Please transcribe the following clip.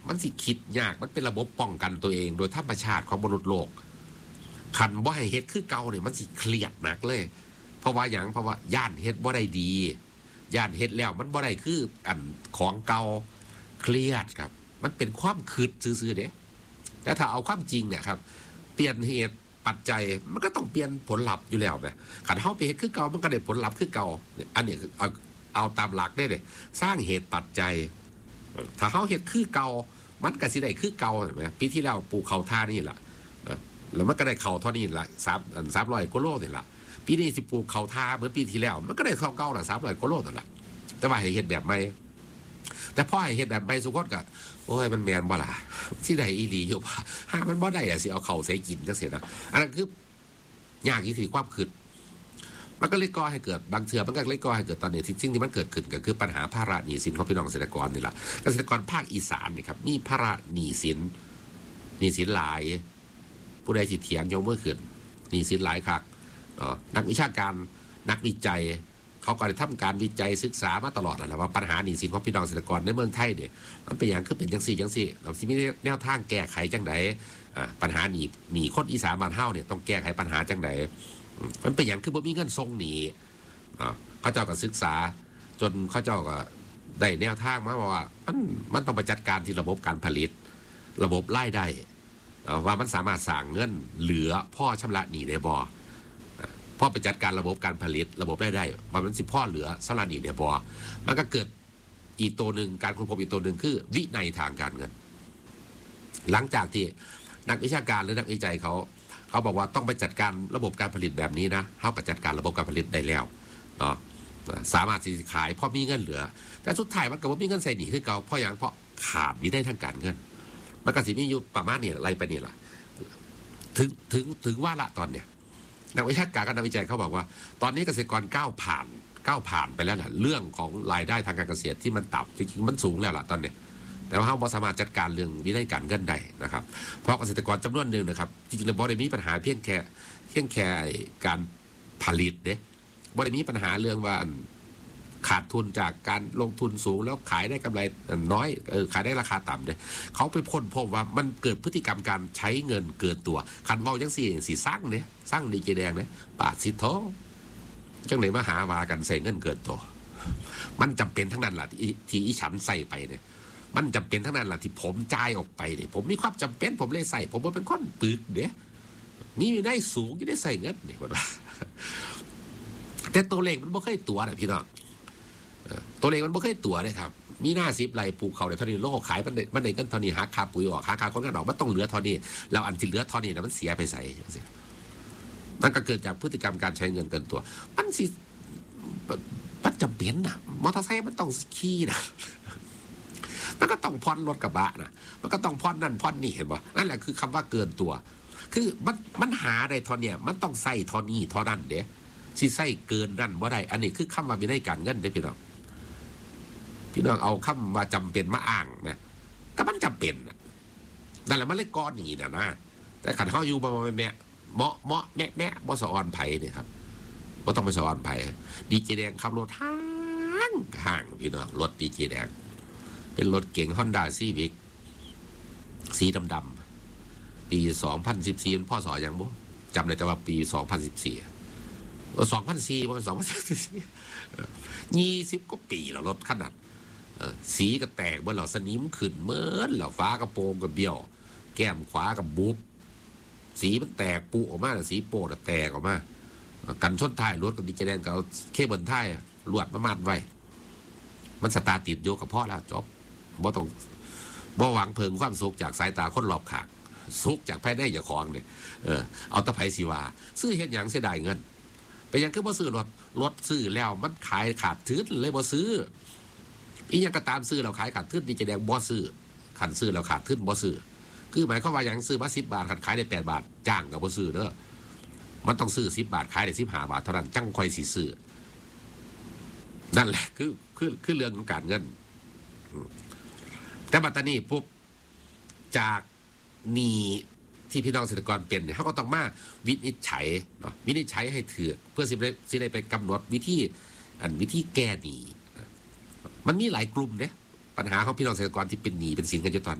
มันสิคิดยากมันเป็นระบบป้องกันตัวเองโดยธรรมชาติของมนุษย์โลกคันบ่ให้เฮ็ดคือเก่าเนี่ยมันสิเครียดหนักเลยเพราะว่าอย่างเพราะว่าย่านเฮ็ดบ่ได้ดีย่านเฮ็ดแล้วมันบ่ได้คืออันของเก่าเครียดครับมันเป็นความคิดซื่อๆเด้แต่ถ้าเอาความจริงเนี่ยครับเปลี่ยนเหตุปัจจัยมันก็ต้องเปลี่ยนผลลัพธ์อยู่แล้วนะขันเฮาไปเฮ็ดคือเก่ามันก็ได้ผลลัพธ์คือเก่าอันนี้เอาตามหลักได้เลยสร้างเหตุปัจจัยถ้าเฮาเฮ็ดคือเก่ามันก็สิได้คือเก่าเห็นไหมปีที่แล้วปลูกเขาท่านี่แหละแล้วมันก็ได้เขาเท่านี้ละ300 กว่าโลนี่แหละปีนี้สิปลูกเขาท่าเหมือนปีที่แล้วมันก็ได้เท่าเก่าละ300 กว่าโลนั่นแหละแต่ว่าให้เฮ็ดแบบใหม่แต่พอให้เฮ็ดแบบใหม่สุกคนก็โอ้ยมันแมนบ่ล่ะที่ใดอีหลีอยู่ป่ะหามันบ่ได้อะสิเอาเข่าใส่กินจังซี่นะอันนั้นคือยากอีที่ความคิดมันก็เลยก่อให้เกิดบางเทื่อมันก็เลยก่อให้เกิดตอนนี้สิ่งที่มันเกิดขึ้นก็คือปัญหาภาระหนี้สินของพี่น้องเกษตรกรนี่แหละเกษตรกรภาคอีสานนี่ครับมีภาระหนี้สินหลายผู้ใดสิเถียงยกมือขึ้นหนี้สินหลายครับนักวิชาการนักวิจัยเขาก็ได้ทำการวิจัยศึกษามาตลอดแหละว่าปัญหาหนี้สินของพี่น้องเกษตรกรในเมืองไทยเนี่ยมันเป็นอย่างคือเป็นจังซี่เราสิมีแนวทางแก้ไขจังไดปัญหาหนี้คนอีสานบ้านเฮาเนี่ยต้องแก้ไขปัญหาจังไดมันเป็นอย่างคือบ่มีเงินส่งหนี้เขาเจ้าก็ศึกษาจนเขาเจ้าก็ได้แนวทางมาว่ามันต้องไปจัดการที่ระบบการผลิตระบบรายได้ว่ามันสามารถสร้างเงินเหลือพ่อชำระหนี้ได้บ่พอไปจัดการระบบการผลิตระบบได้มันสิพ่อเหลือสลานีเนี่ยพอมันก็เกิดอีกตัวหนึ่งการค้นพบอีกตัวหนึ่งคือวินัยทางการเงินหลังจากที่นักวิชาการหรือนักวิจัยเขาบอกว่าต้องไปจัดการระบบการผลิตแบบนี้นะเขาก็จัดการระบบการผลิตได้แล้วเนาะสามารถสิขายพอมีเงินเหลือแต่สุดท้ายมันก็บ่มีเงินใส่หนี้คือเก่าเพราะอย่างเพราะขาดวินัยทางการเงินมันก็สิมีอยู่ประมาณนี้อะไรไปนี่ล่ะถึงว่าละตอนเนี้ยนักวิชาการกับนักวิจัยเขาบอกว่าตอนนี้เกษตรกรก้าวผ่านไปแล้วแหละเรื่องของรายได้ทางการเกษตรที่มันต่ำจริงๆมันสูงแล้วล่ะตอนนี้แต่ว่าเขาไม่สามารถจัดการเรื่องวินัยการเงินได้นะครับเพราะเกษตรกรจำนวนหนึ่งนะครับจริงๆแล้วบ่ได้มีปัญหาเพียงแค่การผลิตเนี่ยบ่ได้มีปัญหาเรื่องว่าขาดทุนจากการลงทุนสูงแล้วขายได้กำไรน้อยขายได้ราคาต่ำเนี่ยเขาไปค้นพบว่ามันเกิดพฤติกรรมการใช้เงินเกินตัวคันเว้าจังซี่สิสร้างดีเจแดงเนี่ยปาดสิโถจังไหนมาหาว่ากันใส่เงินเกินตัวมันจำเป็นทั้งนั้นล่ะที่อีฉันใส่ไปเนี่ยมันจำเป็นทั้งนั้นล่ะที่ผมจ่ายออกไปเนี่ยผมมีความจำเป็นผมเลยใส่ผมว่าเป็นคนปึกเด้มีได้สูงที่ได้ใส่เงินเนี่ยว่าแต่ตัวเลขมันไม่เคยตัวนะพี่น้องตัวเลขมันไม่เคยตัวเลยครับมีหน้า10 ไร่ปลูกเขาในเท่านี้โลกขายมันได้กันเท่านี้หักค่าปุ๋ยออกหักค่าคนกันออกมันต้องเหลือเท่านี้แล้วอันที่เหลือเท่านี้นะมันเสียไปใส่มันก็เกิดจากพฤติกรรมการใช้เงินเกินตัวมันจำเป็นนะมอเตอร์ไซค์มันต้องขี่นะมันก็ต้องผ่อนรถกระบะนะมันก็ต้องผ่อนนั่นผ่อนนี่เห็นป่ะนั่นแหละคือคำว่าเกินตัวคือมันหาได้เท่านี้มันต้องใส่เท่านี้เท่านั้นเด้สิใส่เกินนั่นว่าได้อันนี้คือคำว่าวินัยการเงินเด้พี่น้องเอาคำว่าจำเป็นมาอ้างนะก็มันจำเป็นนั่นแหละมันเลยก้อนอย่างนี้นะแต่ขันเขาอยู่บ่แม่เหมาะแม่บ่สะออนไผ่เนี่ยครับบ่ต้องไปสะออนไผ่ดีเจแดงขับรถห่างพี่น้องรถดีเจแดงเป็นรถเก๋ง Honda Civic สีดำๆปี2014พ่อสอยังบ่จำได้แต่ว่าปี2014 2004ว่า2014 20 กว่าปีแล้วรถขนาดสีก็แตกเมื่อเราสนิมขึ้นเมื่อเราฟ้ากระโปรงก็เบี้ยวแก้มขวากับบุบสีมันแตกปุออกมาสีโปดแตกออกมากันชนท้ายรถกับดิจิแดนกับเคเบิลท้ายลวดประมาณไว้มันสตาร์ติดโยกับพ่อแล้วจบบ่หวังเพิงความสุขจากสายตาคนรอบข้างสุขจากภายในอย่าคลองเนี่ยเอาตะไคร้สีวาซื้อเห็นอย่างเสียดายเงินไปยังคือบ่ซื้อรถซื้อแล้วมันขายขาดทุนเลยบ่ซื้ออีหยังก็ตามซื้อเราขายขาดทุนดิจิแดงบ่ซื้อขันซื้อเราขาดทุนบ่ซื้อคือหมายความว่าอย่างซื้อมา10 บาทขายได้8 บาทจ้างกับบ่ซื้อเด้อมันต้องซื้อ10 บาทขายได้15 บาทเท่านั้นจังค่อยสิซื้อนั่นแหละคือเรื่องของการเงินแต่บัดนี้ปุ๊บจากหนี้ที่พี่น้องเกษตรกรเป็นเนี่ยเขาก็ต้องมาวินิจฉัยเนาะวินิจฉัยให้ถือเพื่อสิได้ไปกำหนดวิธีแก้หนี้มันมีหลายกลุ่มเนี่ยปัญหาของพี่น้องเกษตรกรที่เป็นหนี้เป็นสินกันอยู่ตอน